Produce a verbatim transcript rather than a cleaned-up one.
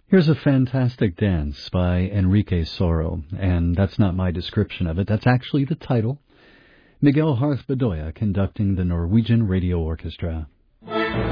Here's a fantastic dance by Enrique Soro, and that's not my description of it, that's actually the title. Miguel Harth Bedoya conducting the Norwegian Radio Orchestra.